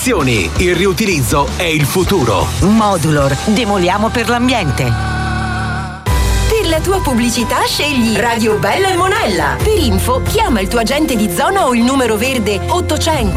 innovazioni. Il riutilizzo è il futuro. Modulor, demoliamo per l'ambiente. Per la tua pubblicità scegli Radio Bella e Monella. Per info chiama il tuo agente di zona o il numero verde 800